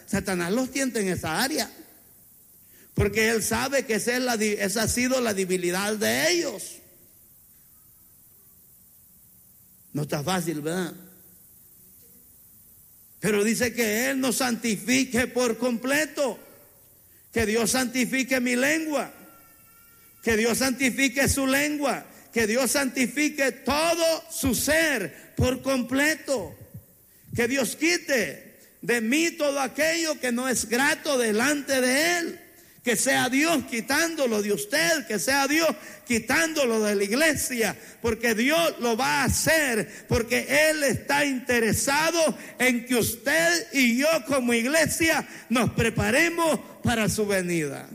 Satanás los tienta en esa área, porque él sabe que esa ha sido la debilidad de ellos. No está fácil, ¿verdad? Pero dice que Él nos santifique por completo. Que Dios santifique mi lengua. Que Dios santifique su lengua. Que Dios santifique todo su ser por completo. Que Dios quite de mí todo aquello que no es grato delante de Él. Que sea Dios quitándolo de usted, que sea Dios quitándolo de la iglesia, porque Dios lo va a hacer, porque Él está interesado en que usted y yo como iglesia nos preparemos para su venida.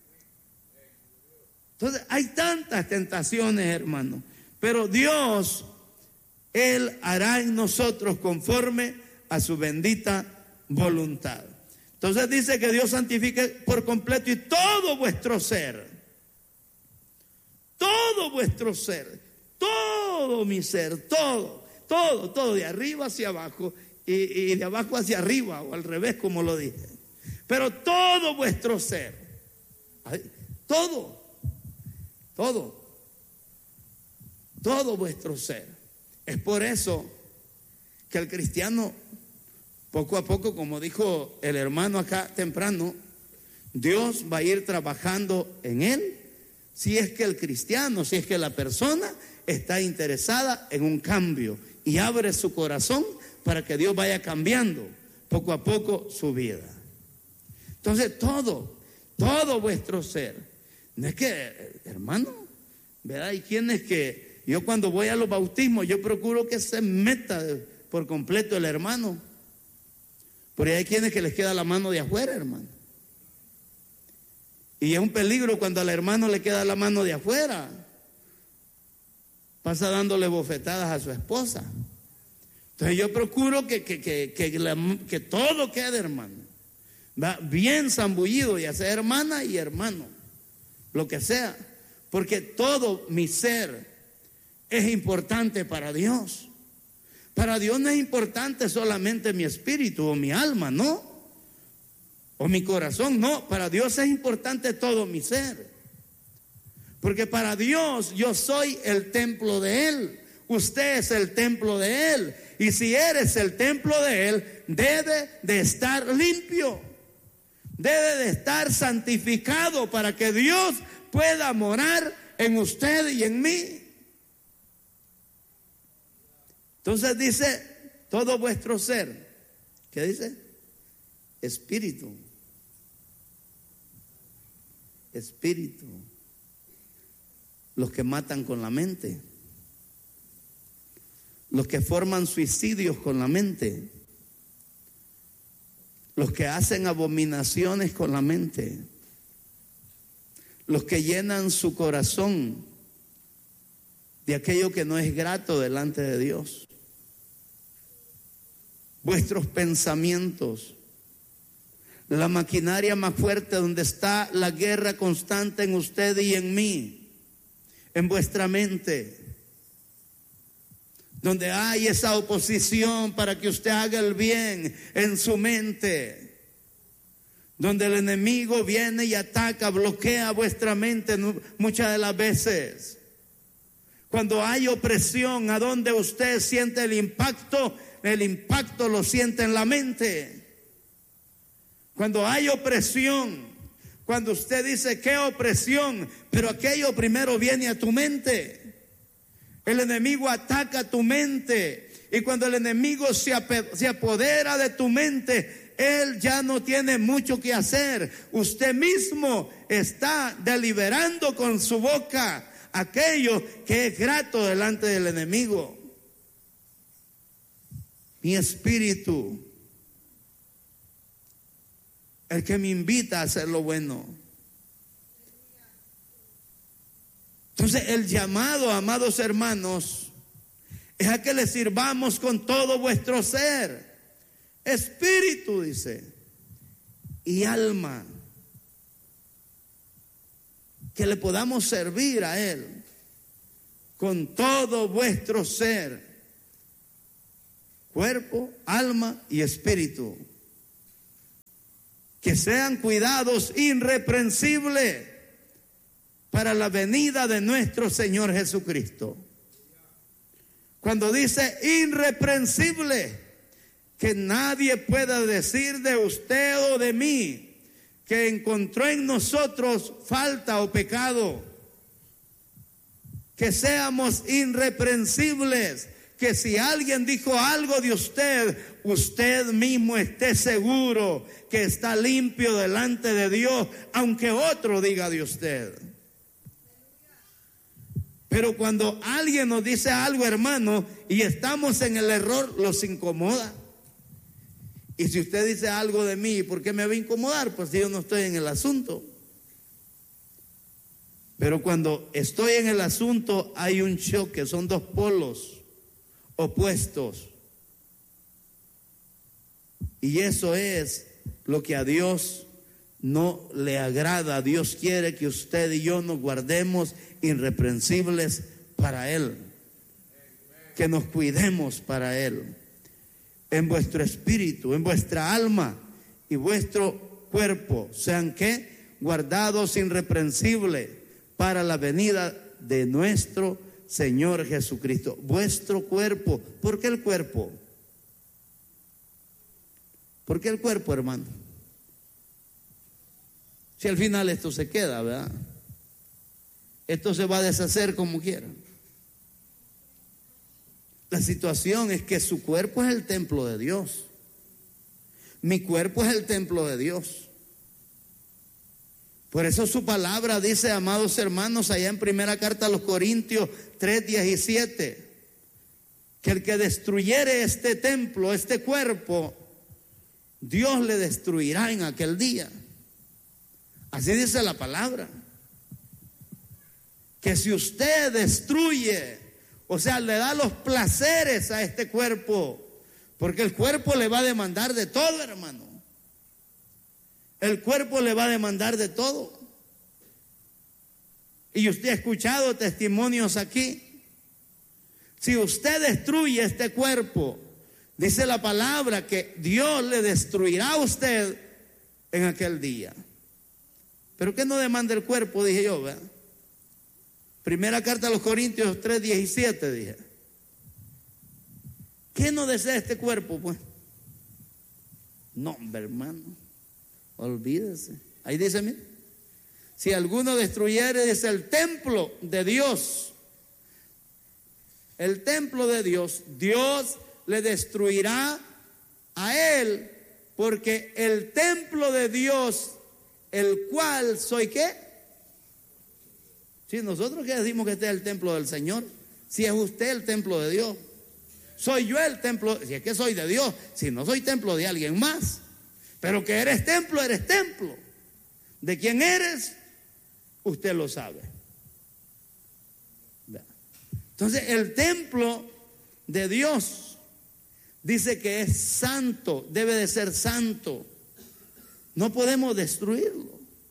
Entonces hay tantas tentaciones, hermano, pero Dios, Él hará en nosotros conforme a su bendita voluntad. Entonces dice que Dios santifique por completo y todo vuestro ser, todo mi ser, todo, de arriba hacia abajo y de abajo hacia arriba, o al revés como lo dije. Pero todo vuestro ser, todo vuestro ser. Es por eso que el cristiano, poco a poco, como dijo el hermano acá temprano, Dios va a ir trabajando en él, si es que el cristiano, si es que la persona está interesada en un cambio y abre su corazón para que Dios vaya cambiando poco a poco su vida. Entonces todo vuestro ser. No es que, hermano, ¿verdad? Hay quienes que, yo cuando voy a los bautismos, yo procuro que se meta por completo el hermano. Porque hay quienes que les queda la mano de afuera, hermano. Y es un peligro cuando al hermano le queda la mano de afuera. Pasa dándole bofetadas a su esposa. Entonces yo procuro que todo quede, hermano, va bien zambullido, ya sea hermana y hermano, lo que sea. Porque todo mi ser es importante para Dios. Para Dios no es importante solamente mi espíritu o mi alma, no. O mi corazón, no. Para Dios es importante todo mi ser. Porque para Dios yo soy el templo de Él. Usted es el templo de Él. Y si eres el templo de Él, debe de estar limpio. Debe de estar santificado para que Dios pueda morar en usted y en mí. Entonces dice, todo vuestro ser, ¿qué dice? Espíritu. Los que matan con la mente, los que forman suicidios con la mente, los que hacen abominaciones con la mente, los que llenan su corazón de aquello que no es grato delante de Dios. Vuestros pensamientos, la maquinaria más fuerte donde está la guerra constante en usted y en mí, en vuestra mente, donde hay esa oposición para que usted haga el bien en su mente, donde el enemigo viene y ataca, bloquea vuestra mente muchas de las veces. Cuando hay opresión, a donde usted siente el impacto lo siente en la mente. Cuando hay opresión, cuando usted dice qué opresión, pero aquello primero viene a tu mente. El enemigo ataca tu mente, y cuando el enemigo se apodera de tu mente, él ya no tiene mucho que hacer. Usted mismo está deliberando con su boca aquello que es grato delante del enemigo. Mi espíritu, el que me invita a hacer lo bueno. Entonces el llamado, amados hermanos, es a que le sirvamos con todo vuestro ser, espíritu, dice, y alma, que le podamos servir a Él con todo vuestro ser, cuerpo, alma y espíritu. que sean cuidados irreprensibles para la venida de nuestro Señor Jesucristo. Cuando dice irreprensible, que nadie pueda decir de usted o de mí que encontró en nosotros falta o pecado. Que seamos irreprensibles, que si alguien dijo algo de usted, usted mismo esté seguro que está limpio delante de Dios, aunque otro diga de usted. Pero cuando alguien nos dice algo, hermano, y estamos en el error, los incomoda. Y si usted dice algo de mí, ¿por qué me va a incomodar? Pues si yo no estoy en el asunto. Pero cuando estoy en el asunto hay un choque, son dos polos opuestos. Y eso es lo que a Dios no le agrada. Dios quiere que usted y yo nos guardemos irreprensibles para Él, que nos cuidemos para Él, en vuestro espíritu, en vuestra alma y vuestro cuerpo, sean ¿qué? Guardados irreprensibles para la venida de nuestro Señor Jesucristo. Vuestro cuerpo. ¿Por qué el cuerpo? ¿Por qué el cuerpo, hermano? Si al final esto se queda, ¿verdad? Esto se va a deshacer como quiera. La situación es que su cuerpo es el templo de Dios. Mi cuerpo es el templo de Dios. Por eso su palabra dice, amados hermanos, allá en primera carta a los Corintios 3:17, que el que destruyere este templo, este cuerpo, Dios le destruirá en aquel día. Así dice la palabra. Que si usted destruye, o sea, le da los placeres a este cuerpo, porque el cuerpo le va a demandar de todo, hermano. El cuerpo le va a demandar de todo. Y usted ha escuchado testimonios aquí. Si usted destruye este cuerpo, dice la palabra que Dios le destruirá a usted en aquel día. ¿Pero qué no demanda el cuerpo? Dije yo, ¿verdad? Primera carta a los Corintios 3:17, dije. ¿Qué no desea este cuerpo, pues? No, hombre, hermano, olvídese. Ahí dice, mire, si alguno destruyere, dice, el templo de Dios, el templo de Dios, Dios le destruirá a él, porque el templo de Dios, el cual soy ¿qué? Si nosotros que decimos que este es el templo del Señor, si es usted el templo de Dios, soy yo el templo, si es que soy de Dios, si no soy templo de alguien más, pero que eres templo, eres templo. ¿De quién eres? Usted lo sabe. Entonces el templo de Dios dice que es santo, debe de ser santo. No podemos destruirlo.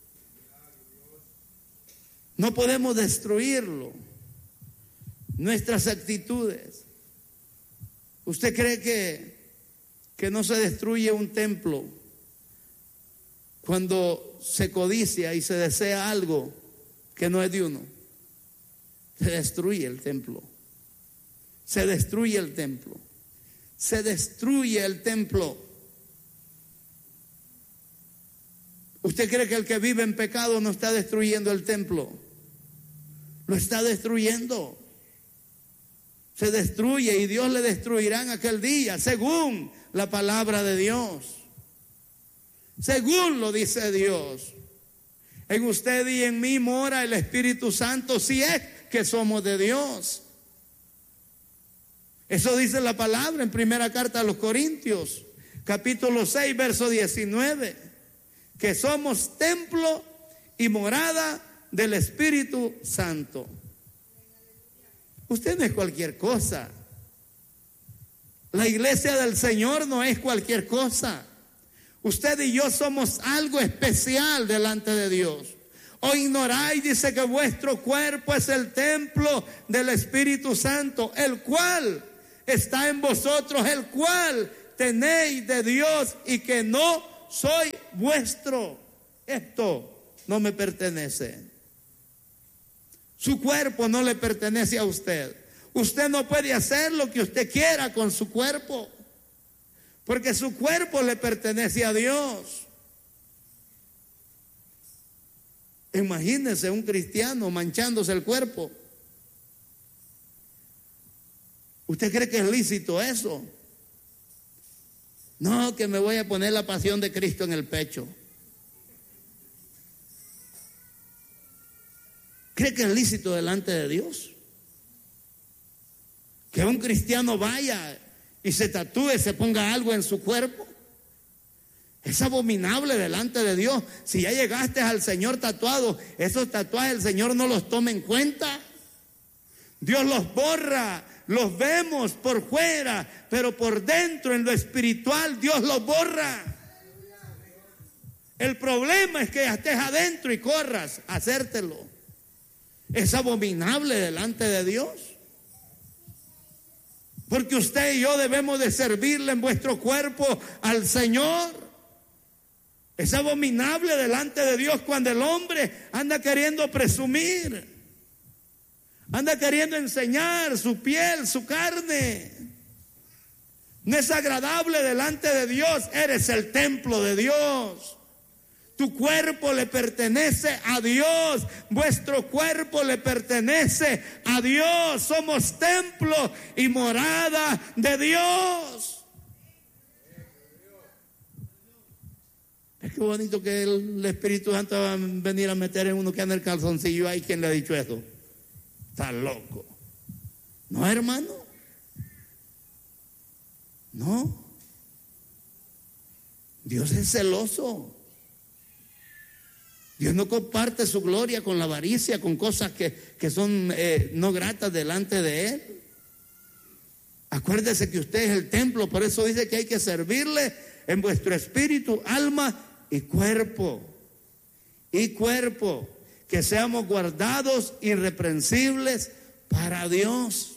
No podemos destruirlo. Nuestras actitudes. ¿Usted cree que no se destruye un templo cuando se codicia y se desea algo que no es de uno? Se destruye el templo. Se destruye el templo. Se destruye el templo. ¿Usted cree que el que vive en pecado no está destruyendo el templo? Lo está destruyendo. Se destruye y Dios le destruirá en aquel día, según la palabra de Dios. Según lo dice Dios. En usted y en mí mora el Espíritu Santo, si es que somos de Dios. Eso dice la palabra en primera carta a los Corintios, capítulo 6, verso 19, que somos templo y morada del Espíritu Santo. Usted no es cualquier cosa. La iglesia del Señor no es cualquier cosa. Usted y yo somos algo especial delante de Dios. ¿O ignoráis? Dice que vuestro cuerpo es el templo del Espíritu Santo, el cual está en vosotros, el cual tenéis de Dios y que no soy vuestro. Esto no me pertenece. Su cuerpo no le pertenece a usted. Usted no puede hacer lo que usted quiera con su cuerpo, porque su cuerpo le pertenece a Dios. Imagínese un cristiano manchándose el cuerpo. ¿Usted cree que es lícito eso? No, que me voy a poner la pasión de Cristo en el pecho. ¿Cree que es lícito delante de Dios? Que un cristiano vaya y se tatúe, se ponga algo en su cuerpo. Es abominable delante de Dios. Si ya llegaste al Señor tatuado, esos tatuajes el Señor no los toma en cuenta. Dios los borra. Los vemos por fuera, pero por dentro, en lo espiritual, Dios los borra. El problema es que ya estés adentro y corras a hacértelo. Es abominable delante de Dios. Porque usted y yo debemos de servirle en vuestro cuerpo al Señor. Es abominable delante de Dios cuando el hombre anda queriendo presumir. Anda queriendo enseñar su piel, su carne. No es agradable delante de Dios. Eres el templo de Dios. Tu cuerpo le pertenece a Dios. Vuestro cuerpo le pertenece a Dios. Somos templo y morada de Dios. Es que bonito que el Espíritu Santo va a venir a meter en uno que anda el calzoncillo. ¿Hay quien le ha dicho eso? Está loco. No, hermano. No. Dios es celoso. Dios no comparte su gloria con la avaricia, con cosas que son no gratas delante de Él. Acuérdese que usted es el templo, por eso dice que hay que servirle en vuestro espíritu, alma y cuerpo. Y cuerpo. Que seamos guardados irreprensibles para Dios.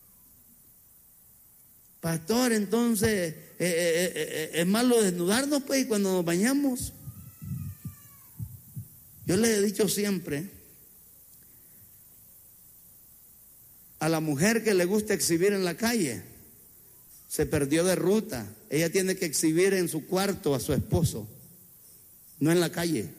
Pastor, entonces es malo desnudarnos pues cuando nos bañamos. Yo le he dicho siempre a la mujer que le gusta exhibir en la calle, se perdió de ruta. Ella tiene que exhibir en su cuarto a su esposo, no en la calle.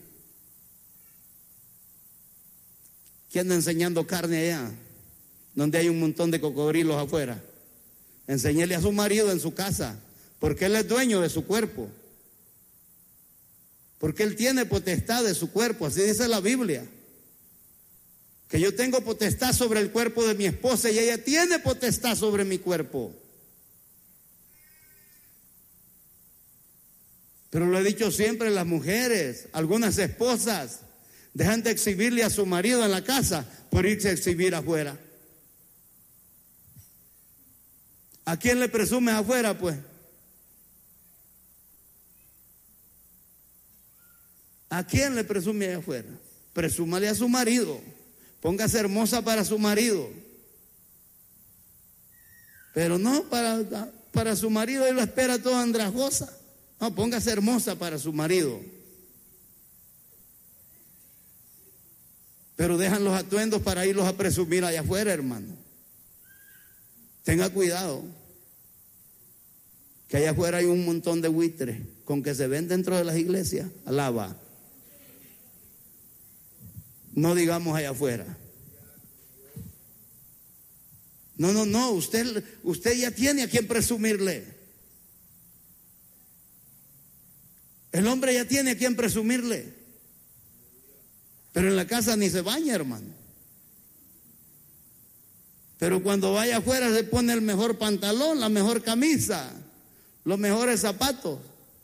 ¿Quién anda enseñando carne allá? Donde hay un montón de cocodrilos afuera. Enséñele a su marido en su casa, porque él es dueño de su cuerpo. Porque él tiene potestad de su cuerpo, así dice la Biblia. Que yo tengo potestad sobre el cuerpo de mi esposa y ella tiene potestad sobre mi cuerpo. Pero lo he dicho siempre, las mujeres, algunas esposas, dejan de exhibirle a su marido en la casa por irse a exhibir afuera. ¿A quién le presumes afuera, pues? ¿A quién le presume afuera? Presúmale a su marido. Póngase hermosa para su marido. Pero no para su marido, él lo espera toda andrajosa. No, póngase hermosa para su marido. Pero dejan los atuendos para irlos a presumir allá afuera, hermano. Tenga cuidado. Que allá afuera hay un montón de buitres con que se ven dentro de las iglesias. Alaba. No digamos allá afuera. No, usted ya tiene a quien presumirle. El hombre ya tiene a quien presumirle. Pero en la casa ni se baña, hermano. Pero cuando vaya afuera se pone el mejor pantalón, la mejor camisa, los mejores zapatos.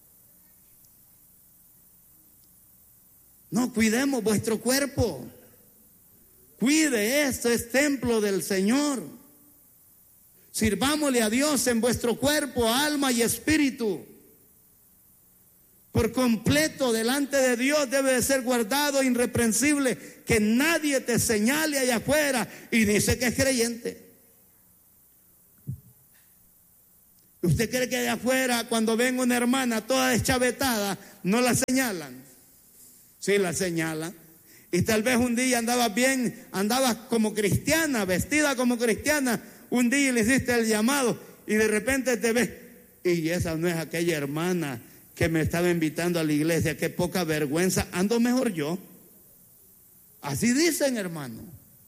No, cuidemos vuestro cuerpo. Cuide, esto es templo del Señor. Sirvámosle a Dios en vuestro cuerpo, alma y espíritu. Por completo delante de Dios debe de ser guardado, irreprensible, que nadie te señale allá afuera y dice que es creyente. ¿Usted cree que de afuera, cuando ven una hermana toda deschavetada, no la señalan? Sí, la señalan. Y tal vez un día andabas como cristiana, vestida como cristiana, un día le hiciste el llamado y de repente te ves, y esa no es aquella hermana que me estaba invitando a la iglesia, qué poca vergüenza, ando mejor yo. Así dicen, hermano.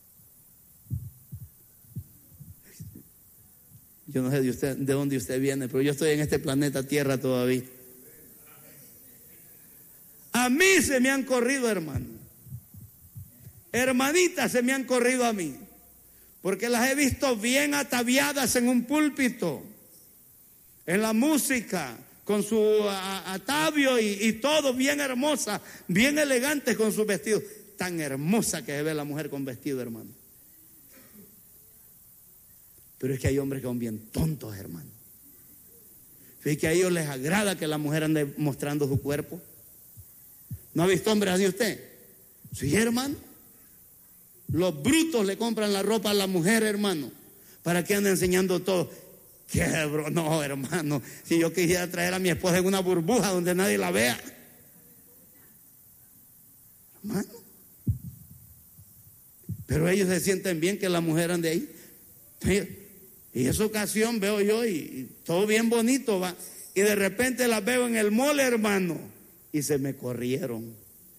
Yo no sé de dónde usted viene, pero yo estoy en este planeta Tierra todavía. A mí se me han corrido, hermano. Hermanitas se me han corrido a mí, porque las he visto bien ataviadas en un púlpito, en la música, con su atavio y todo bien hermosa, bien elegante con sus vestidos. Tan hermosa que se ve la mujer con vestido, hermano. Pero es que hay hombres que son bien tontos, hermano. Fíjate que a ellos les agrada que la mujer ande mostrando su cuerpo. ¿No ha visto hombres así usted? Sí, hermano. Los brutos le compran la ropa a la mujer, hermano, para que ande enseñando todo. ¿Qué, bro? No, hermano. Si yo quisiera traer a mi esposa en una burbuja donde nadie la vea. Hermano. Pero ellos se sienten bien que la mujer ande ahí. Y esa ocasión veo yo y todo bien bonito va. Y de repente las veo en el mall, hermano, y se me corrieron.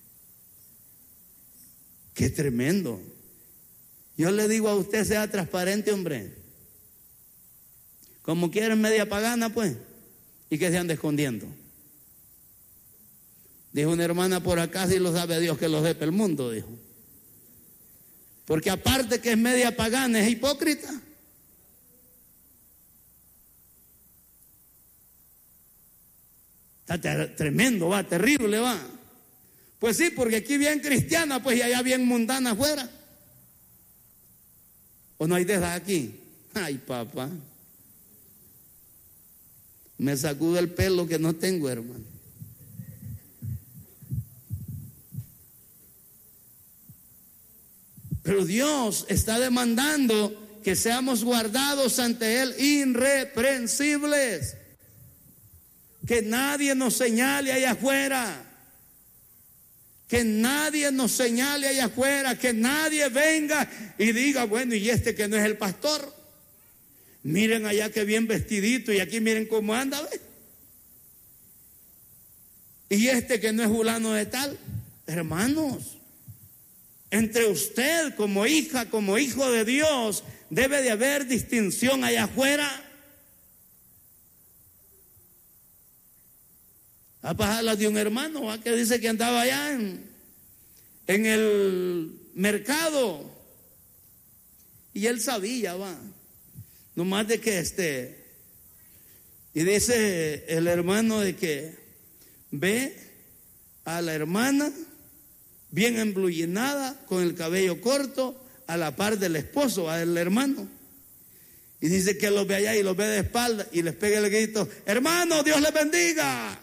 Qué tremendo. Yo le digo a usted, sea transparente, hombre. Como quieren media pagana, pues. Y que se ande escondiendo. Dijo una hermana por acá, si lo sabe Dios que lo sepa el mundo, dijo. Porque aparte que es media pagana, es hipócrita. Está tremendo, va, terrible, va. Pues sí, porque aquí bien cristiana, pues y allá bien mundana afuera. ¿O no hay de esas aquí? Ay, papá. Me sacudo el pelo que no tengo, hermano. Pero Dios está demandando que seamos guardados ante Él irreprensibles. Que nadie nos señale allá afuera. Que nadie nos señale allá afuera. Que nadie venga y diga, bueno, y este que no es el pastor. Miren allá que bien vestidito y aquí miren cómo anda, ¿ves? Y este que no es fulano de tal. Hermanos, entre usted como hija, como hijo de Dios, debe de haber distinción allá afuera. A pasar la de un hermano, ¿va? Que dice que andaba allá en el mercado y él sabía, va, nomás de que y dice el hermano de que ve a la hermana bien emblullinada con el cabello corto a la par del esposo, va, del hermano, y dice que los ve allá y los ve de espalda y les pega el grito, hermano, Dios les bendiga.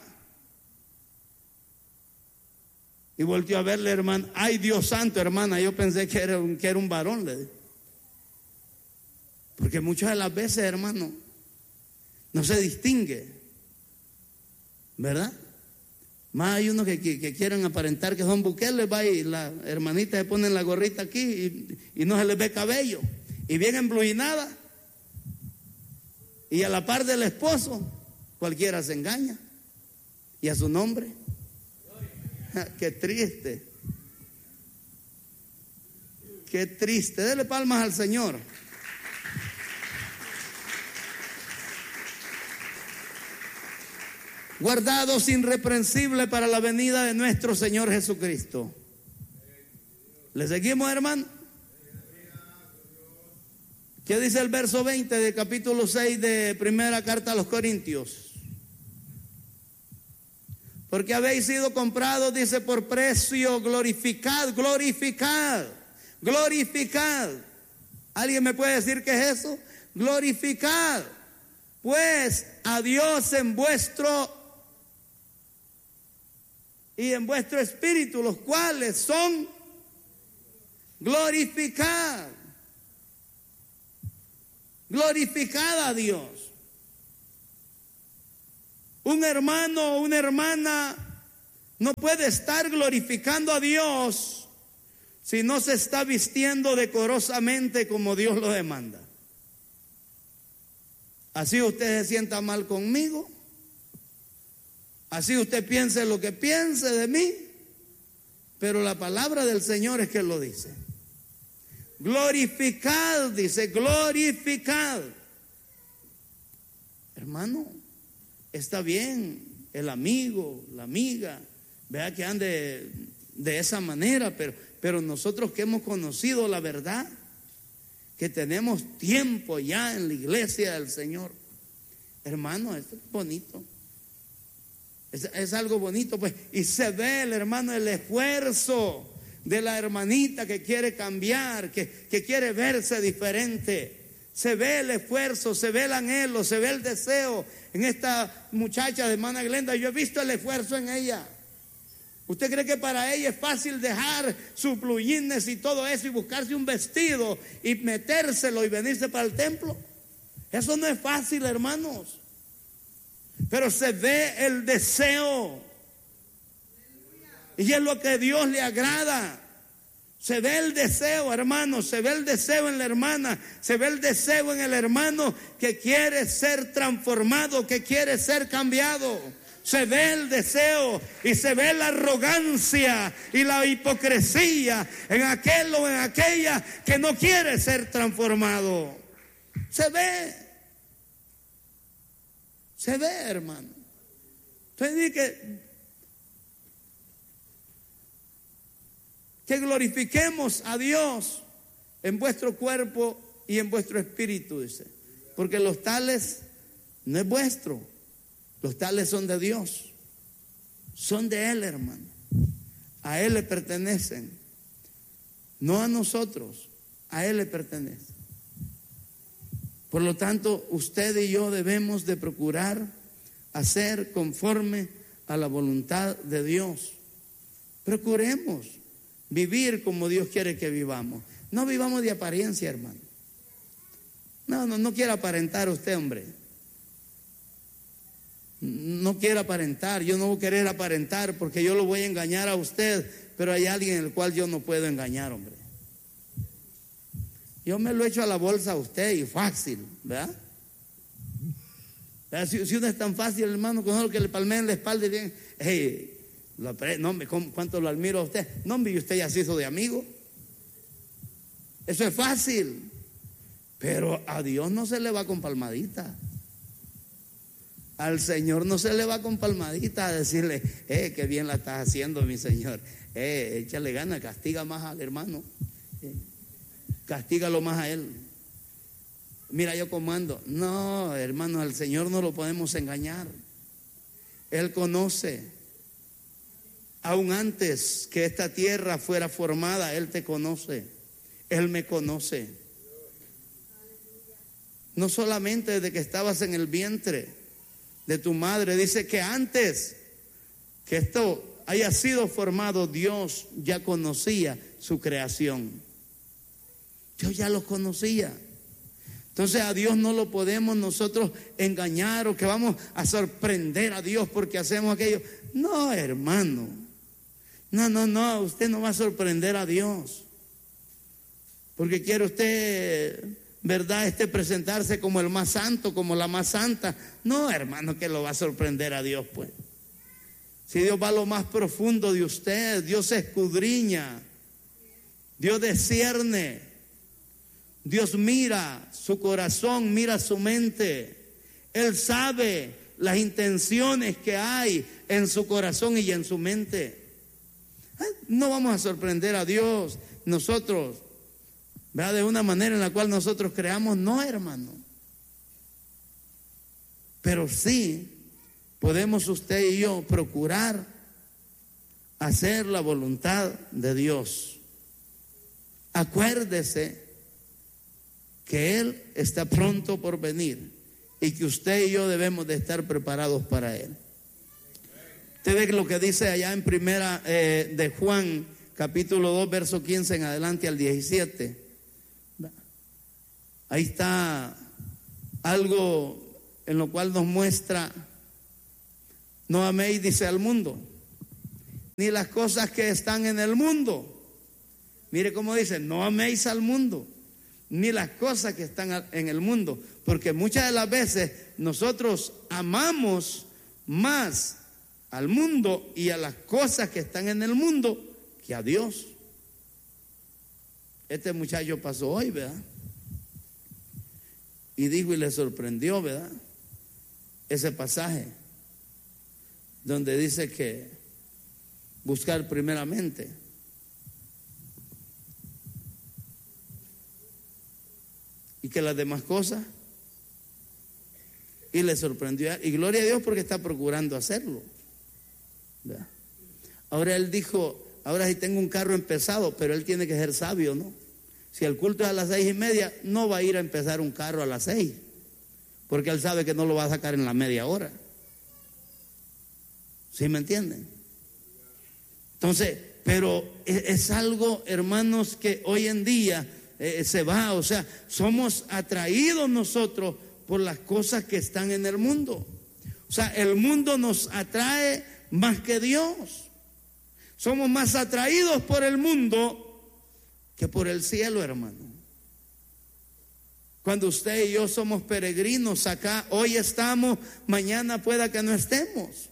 Y volteó a verle, hermano. Ay, Dios santo, hermana, yo pensé que era un varón, le dije. Porque muchas de las veces, hermano, no se distingue, ¿verdad? Más hay unos que quieren aparentar que son buqueles, va, y la hermanita se pone la gorrita aquí y no se les ve cabello. Y bien emblujinada. Y a la par del esposo, cualquiera se engaña. Y a su nombre. Qué triste. Qué triste. Dele palmas al Señor. Guardados irreprensibles para la venida de nuestro Señor Jesucristo. ¿Le seguimos, hermano? ¿Qué dice el verso 20 del capítulo 6 de primera carta a los Corintios? Porque habéis sido comprados, dice, por precio, glorificad. ¿Alguien me puede decir qué es eso? Glorificad, pues, a Dios en vuestro espíritu, los cuales son glorificad. Glorificad a Dios. Un hermano o una hermana no puede estar glorificando a Dios si no se está vistiendo decorosamente como Dios lo demanda. Así usted se sienta mal conmigo, así usted piense lo que piense de mí, pero la palabra del Señor es que lo dice. Glorificad, dice, glorificad. Hermano, está bien el amigo, la amiga, vea que ande de esa manera, pero nosotros que hemos conocido la verdad, que tenemos tiempo ya en la iglesia del Señor, hermano, esto es bonito. Es algo bonito, pues, y se ve, el hermano, el esfuerzo de la hermanita que quiere cambiar, que quiere verse diferente. Se ve el esfuerzo, se ve el anhelo, se ve el deseo en esta muchacha de hermana Glenda. Yo he visto el esfuerzo en ella. ¿Usted cree que para ella es fácil dejar sus blue jeans y todo eso y buscarse un vestido y metérselo y venirse para el templo? Eso no es fácil, hermanos. Pero se ve el deseo. Y es lo que a Dios le agrada. Se ve el deseo, hermano, se ve el deseo en la hermana, se ve el deseo en el hermano que quiere ser transformado, que quiere ser cambiado. Se ve el deseo y se ve la arrogancia y la hipocresía en aquel o en aquella que no quiere ser transformado. Se ve, hermano. Entonces dice que glorifiquemos a Dios en vuestro cuerpo y en vuestro espíritu, dice, porque los tales no es vuestro, los tales son de Dios, son de Él, hermano, a Él le pertenecen, no a nosotros, a Él le pertenecen. Por lo tanto, usted y yo debemos de procurar hacer conforme a la voluntad de Dios. Procuremos vivir como Dios quiere que vivamos. No vivamos de apariencia, hermano. No quiera aparentar usted, hombre. No quiera aparentar. Yo no voy a querer aparentar porque yo lo voy a engañar a usted, pero hay alguien en el cual yo no puedo engañar, hombre. Yo me lo echo a la bolsa a usted y fácil, ¿verdad? Si uno es tan fácil, hermano, con uno que le palmeen la espalda y bien, hey, no, hombre, ¿cuánto lo admiro a usted? No, hombre, y usted ya se hizo de amigo. Eso es fácil. Pero a Dios no se le va con palmadita. Al Señor no se le va con palmadita a decirle, qué bien la estás haciendo, mi Señor. Échale ganas, castiga más al hermano. Castígalo más a él. Mira, yo comando. No, hermano, al Señor no lo podemos engañar. Él conoce. Aún antes que esta tierra fuera formada, Él te conoce. Él me conoce. No solamente desde que estabas en el vientre de tu madre. Dice que antes que esto haya sido formado, Dios ya conocía su creación. Dios ya lo conocía. Entonces a Dios no lo podemos nosotros engañar o que vamos a sorprender a Dios porque hacemos aquello. No, hermano. No, usted no va a sorprender a Dios. Porque quiere usted, ¿verdad?, presentarse como el más santo, como la más santa. No, hermano, que lo va a sorprender a Dios, pues. Si Dios va a lo más profundo de usted, Dios escudriña, Dios discierne, Dios mira su corazón, mira su mente. Él sabe las intenciones que hay en su corazón y en su mente. No vamos a sorprender a Dios nosotros, ¿verdad?, de una manera en la cual nosotros creamos. No, hermano. Pero sí podemos usted y yo procurar hacer la voluntad de Dios. Acuérdese que Él está pronto por venir y que usted y yo debemos de estar preparados para Él. Usted ve lo que dice allá en primera de Juan, capítulo 2, verso 15 en adelante al 17. Ahí está algo en lo cual nos muestra No améis, dice, al mundo, ni las cosas que están en el mundo. Mire cómo dice, no améis al mundo, ni las cosas que están en el mundo. Porque muchas de las veces nosotros amamos más al mundo y a las cosas que están en el mundo que a Dios. Este muchacho pasó hoy, ¿verdad? Y dijo y le sorprendió, ¿verdad? Ese pasaje donde dice que buscar primeramente. Y que las demás cosas. Y le sorprendió. Y gloria a Dios porque está procurando hacerlo, ¿verdad? Ahora él dijo, ahora sí tengo un carro empezado, pero él tiene que ser sabio, ¿no? Si el culto es a las 6:30, no va a ir a empezar un carro a las 6, porque él sabe que no lo va a sacar en la media hora. ¿Sí me entienden? Entonces, pero es algo, hermanos, que hoy en día se va, o sea, somos atraídos nosotros por las cosas que están en el mundo. O sea, el mundo nos atrae más que Dios. Somos más atraídos por el mundo que por el cielo, hermano. Cuando usted y yo somos peregrinos acá, hoy estamos, mañana pueda que no estemos.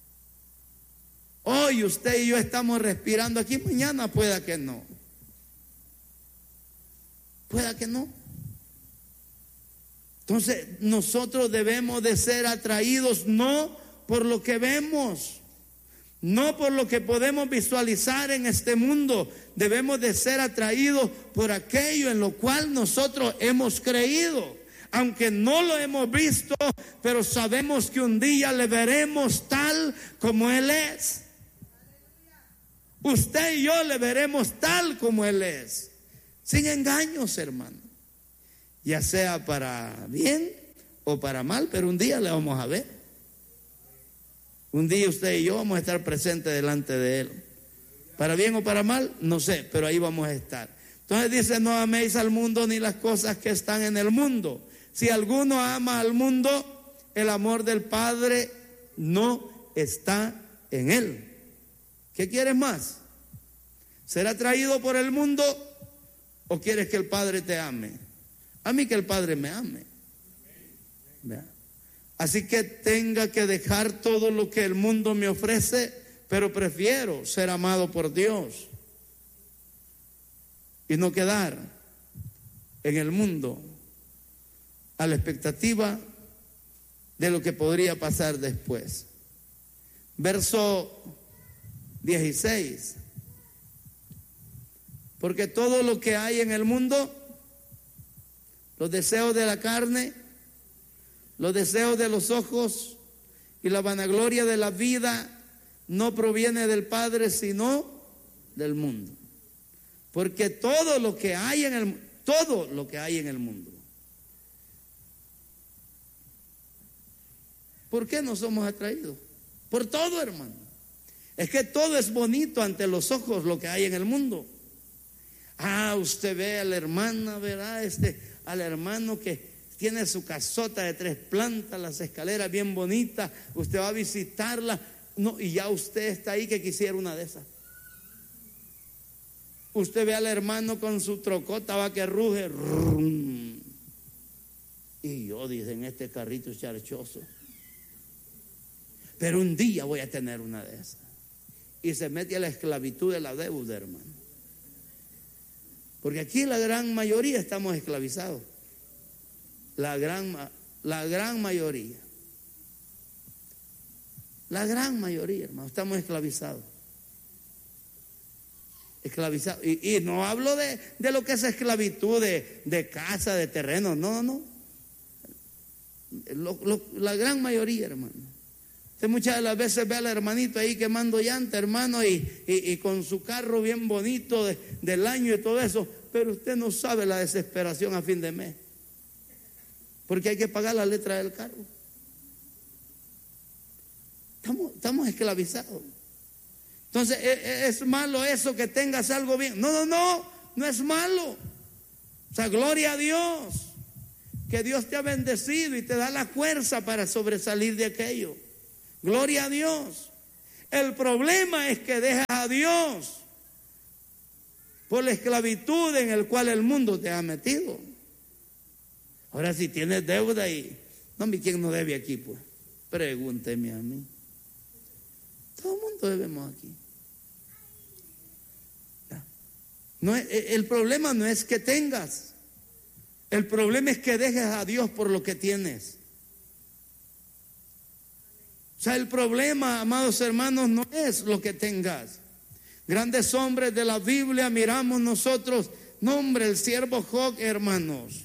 Hoy usted y yo estamos respirando aquí, mañana pueda que no. Pueda que no. Entonces nosotros debemos de ser atraídos no por lo que vemos, no por lo que podemos visualizar en este mundo. Debemos de ser atraídos por aquello en lo cual nosotros hemos creído. Aunque no lo hemos visto, pero sabemos que un día le veremos tal como Él es. Usted y yo le veremos tal como Él es, sin engaños, hermano. Ya sea para bien o para mal, pero un día le vamos a ver. Un día usted y yo vamos a estar presentes delante de Él. Para bien o para mal, no sé, pero ahí vamos a estar. Entonces dice, no améis al mundo ni las cosas que están en el mundo. Si alguno ama al mundo, el amor del Padre no está en él. ¿Qué quieres más? ¿Ser atraído por el mundo o quieres que el Padre te ame? A mí que el Padre me ame. ¿Vea? Así que tenga que dejar todo lo que el mundo me ofrece, pero prefiero ser amado por Dios y no quedar en el mundo a la expectativa de lo que podría pasar después. Verso 16. Porque todo lo que hay en el mundo, los deseos de la carne, los deseos de los ojos y la vanagloria de la vida no proviene del Padre, sino del mundo. Porque todo lo que hay en el mundo. ¿Por qué no somos atraídos? Por todo, hermano. Es que todo es bonito ante los ojos, lo que hay en el mundo. Usted ve a la hermana, ¿verdad? Al hermano que tiene su casota de 3 plantas, las escaleras bien bonitas. Usted va a visitarla, no, y ya usted está ahí que quisiera una de esas. Usted ve al hermano con su trocota, va que ruge. Y yo, dicen, este carrito es charchoso. Pero un día voy a tener una de esas. Y se mete a la esclavitud de la deuda, hermano. Porque aquí la gran mayoría estamos esclavizados. La gran mayoría. La gran mayoría, hermano, estamos esclavizados. Esclavizados. Y no hablo de lo que es esclavitud de casa, de terreno, no. La gran mayoría, hermano. Usted muchas de las veces ve al hermanito ahí quemando llanta, hermano, y con su carro bien bonito del año y todo eso, pero usted no sabe la desesperación a fin de mes, porque hay que pagar la letra del carro. Estamos esclavizados. Entonces, ¿es malo eso que tengas algo bien? No es malo. O sea, gloria a Dios, que Dios te ha bendecido y te da la fuerza para sobresalir de aquello. Gloria a Dios. El problema es que dejas a Dios por la esclavitud en el cual el mundo te ha metido. Ahora, si tienes deuda y... No, ¿quién no debe aquí? Pues pregúnteme a mí. Todo el mundo debemos aquí. No, el problema no es que tengas. El problema es que dejes a Dios por lo que tienes. O sea, el problema, amados hermanos, no es lo que tengas. Grandes hombres de la Biblia miramos nosotros. No, hombre, el siervo Job, hermanos.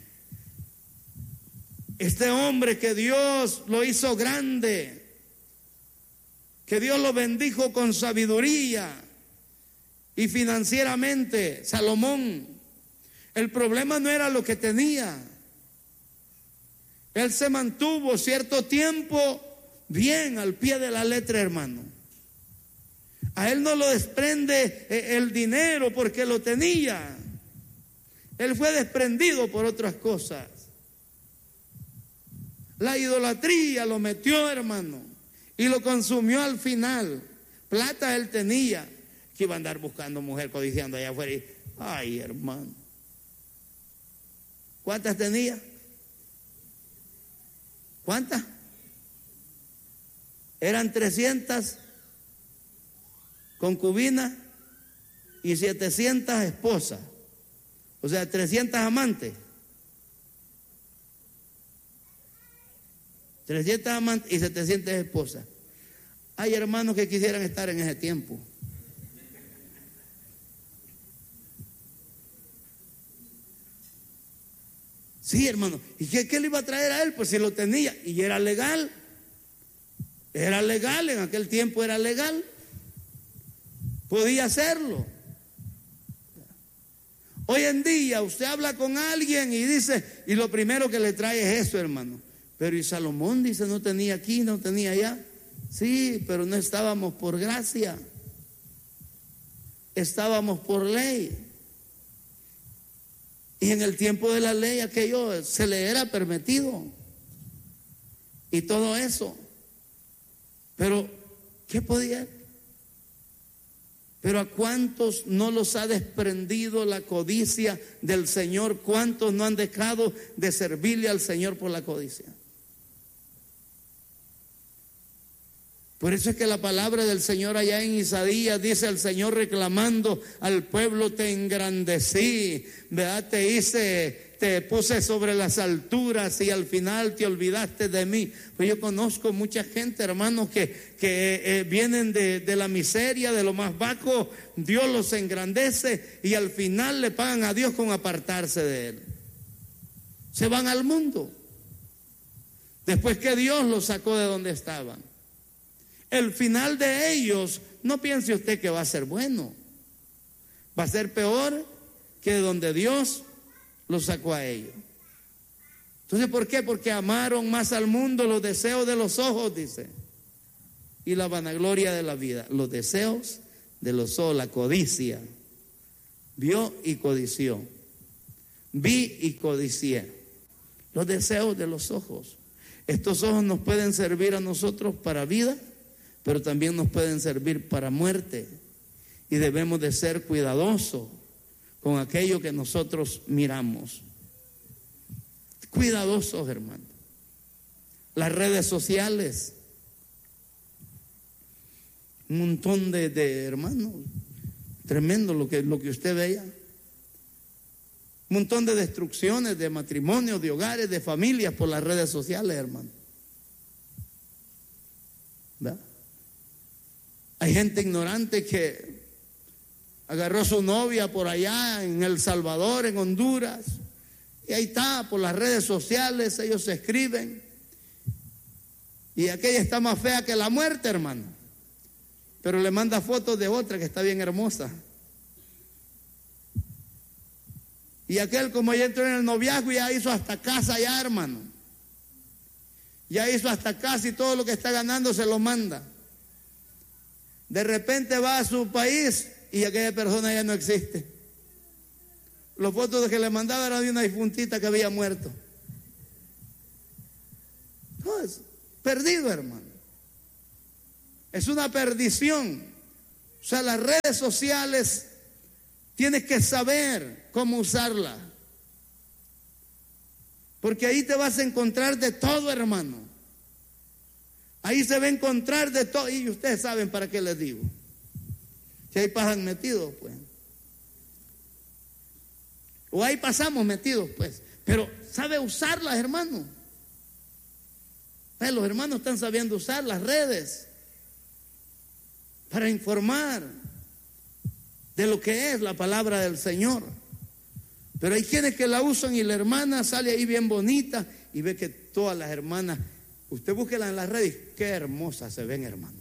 Este hombre que Dios lo hizo grande, que Dios lo bendijo con sabiduría y financieramente, Salomón. El problema no era lo que tenía. Él se mantuvo cierto tiempo bien al pie de la letra, hermano. A él no lo desprende el dinero porque lo tenía. Él fue desprendido por otras cosas. La idolatría lo metió, hermano, y lo consumió al final. Plata él tenía, que iba a andar buscando mujer codiciando allá afuera. Ay, hermano. ¿Cuántas tenía? ¿Cuántas? Eran 300 concubinas y 700 esposas. O sea, 300 amantes. 300 amantes y 700 esposas. Hay hermanos que quisieran estar en ese tiempo. Sí, hermano. ¿Y qué le iba a traer a él? Pues si lo tenía. Y era legal. Era legal, en aquel tiempo era legal. Podía hacerlo. Hoy en día usted habla con alguien y dice, y lo primero que le trae es eso, hermano. Pero y Salomón dice, no tenía aquí, no tenía allá. Sí, pero no estábamos por gracia. Estábamos por ley. Y en el tiempo de la ley aquello se le era permitido. Y todo eso. Pero, ¿qué podía? Pero a cuántos no los ha desprendido la codicia del Señor, cuántos no han dejado de servirle al Señor por la codicia. Por eso es que la palabra del Señor allá en Isaías dice al Señor reclamando al pueblo: te engrandecí, ¿verdad? Te puse sobre las alturas y al final te olvidaste de mí. Pues yo conozco mucha gente, hermanos, que vienen de la miseria, de lo más bajo. Dios los engrandece y al final le pagan a Dios con apartarse de Él. Se van al mundo después que Dios los sacó de donde estaban. El final de ellos, no piense usted que va a ser bueno. Va a ser peor que de donde Dios los sacó a ellos. Entonces, ¿por qué? Porque amaron más al mundo, los deseos de los ojos, dice, y la vanagloria de la vida. Los deseos de los ojos, la codicia. Vio y codició. Vi y codicié. Los deseos de los ojos. Estos ojos nos pueden servir a nosotros para vida, pero también nos pueden servir para muerte. Y debemos de ser cuidadosos con aquello que nosotros miramos. Cuidadosos, hermano. Las redes sociales. Un montón de hermanos. Tremendo lo que usted veía. Un montón de destrucciones de matrimonios, de hogares, de familias por las redes sociales, hermano. ¿Verdad? Hay gente ignorante que agarró a su novia por allá en El Salvador, en Honduras, y ahí está, por las redes sociales, ellos se escriben, y aquella está más fea que la muerte, hermano, pero le manda fotos de otra que está bien hermosa. Y aquel, como ya entró en el noviazgo, ya hizo hasta casa ya, hermano. Ya hizo hasta casa y todo lo que está ganando se lo manda. De repente va a su país y aquella persona ya no existe. Los fotos que le mandaba eran de una difuntita que había muerto. Pues, perdido, hermano. Es una perdición. O sea, las redes sociales tienes que saber cómo usarla. Porque ahí te vas a encontrar de todo, hermano. Ahí se va a encontrar de todo. Y ustedes saben para qué les digo. Si ahí pasan metidos, pues. O ahí pasamos metidos, pues. Pero sabe usarlas, hermano. Los hermanos están sabiendo usar las redes para informar de lo que es la palabra del Señor. Pero hay quienes que la usan y la hermana sale ahí bien bonita y ve que todas las hermanas, usted búsquela en las redes, qué hermosas se ven, hermano.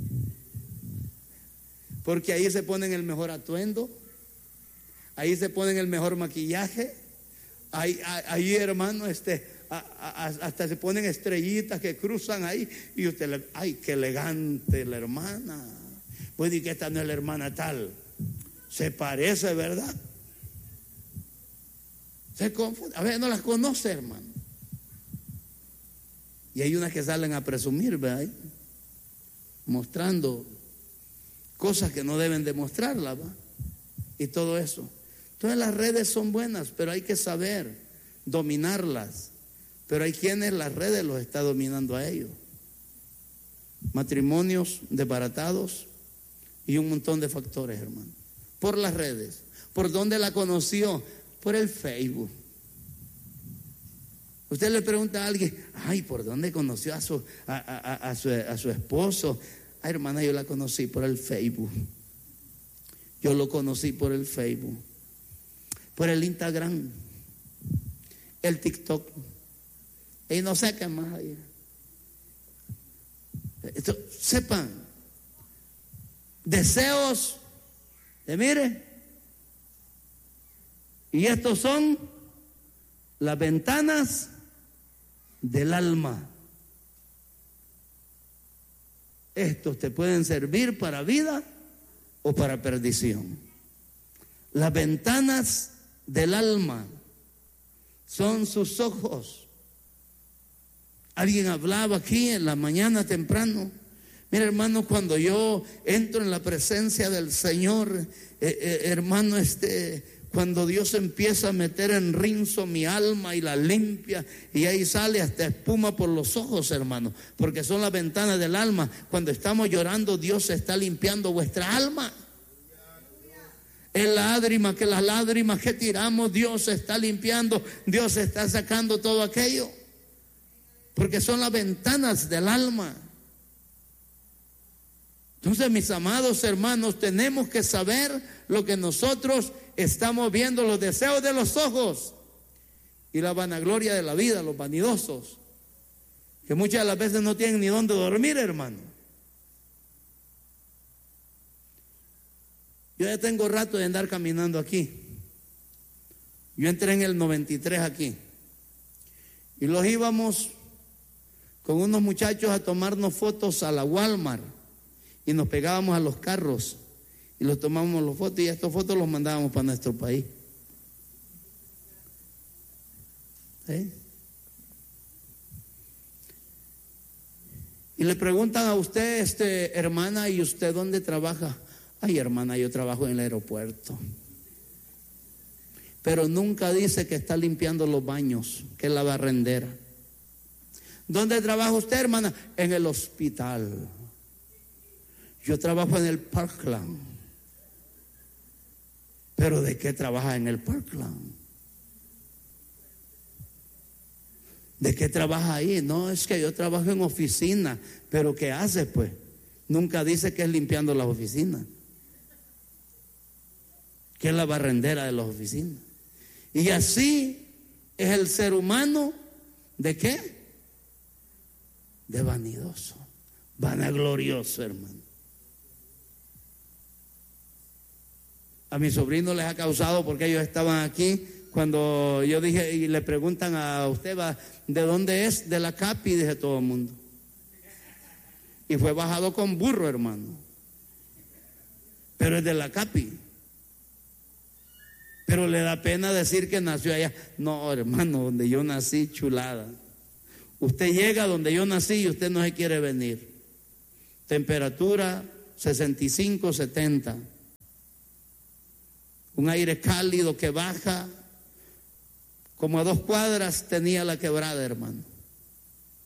Porque ahí se ponen el mejor atuendo, ahí se ponen el mejor maquillaje, ahí hermano, hasta se ponen estrellitas que cruzan ahí y usted le, ay, qué elegante la hermana. Pues di que esta no es la hermana tal. Se parece, ¿verdad? Se confunde. A ver, no las conoce, hermano. Y hay unas que salen a presumir, ¿verdad? Mostrando cosas que no deben demostrarlas, ¿va? Y todo eso. Entonces las redes son buenas, pero hay que saber dominarlas. Pero hay quienes las redes los está dominando a ellos. Matrimonios desbaratados y un montón de factores, hermano. Por las redes. ¿Por dónde la conoció? Por el Facebook. Usted le pregunta a alguien, ay, ¿por dónde conoció a su esposo? Ay, hermana, yo la conocí por el Facebook. Yo lo conocí por el Facebook, por el Instagram, el TikTok, y no sé qué más hay. Esto, sepan, deseos de mire, y estos son las ventanas del alma. Estos te pueden servir para vida o para perdición. Las ventanas del alma son sus ojos. Alguien hablaba aquí en la mañana temprano. Mira, hermano, cuando yo entro en la presencia del Señor, hermano, cuando Dios empieza a meter en rinzo mi alma y la limpia, y ahí sale hasta espuma por los ojos, hermano, porque son las ventanas del alma. Cuando estamos llorando, Dios está limpiando vuestra alma. Las lágrimas que tiramos, Dios está limpiando, Dios está sacando todo aquello, porque son las ventanas del alma. Entonces, mis amados hermanos, tenemos que saber lo que nosotros estamos viendo, los deseos de los ojos y la vanagloria de la vida, los vanidosos, que muchas de las veces no tienen ni dónde dormir, hermano. Yo ya tengo rato de andar caminando aquí. Yo entré en el 93 aquí y los íbamos con unos muchachos a tomarnos fotos a la Walmart y nos pegábamos a los carros y los tomábamos las fotos y estas fotos los mandábamos para nuestro país. ¿Sí? Y le preguntan a usted, hermana, ¿y usted dónde trabaja? Ay, hermana, yo trabajo en el aeropuerto. Pero nunca dice que está limpiando los baños, que es la barrendera. ¿Dónde trabaja usted, hermana? En el hospital. Yo trabajo en el Parkland. ¿Pero de qué trabaja en el Parkland? ¿De qué trabaja ahí? No, es que yo trabajo en oficina. ¿Pero qué hace, pues? Nunca dice que es limpiando las oficinas, que es la barrendera de las oficinas. Y así es el ser humano. ¿De qué? De vanidoso, vanaglorioso, hermano. A mis sobrinos les ha causado, porque ellos estaban aquí cuando yo dije, y le preguntan a usted, ¿de dónde es? De la Capi, dije todo el mundo. Y fue bajado con burro, hermano. Pero es de la Capi. Pero le da pena decir que nació allá. No, hermano, donde yo nací, chulada. Usted llega donde yo nací y usted no se quiere venir. temperatura 65, 70. Un aire cálido que baja, como a 2 cuadras tenía la quebrada, hermano.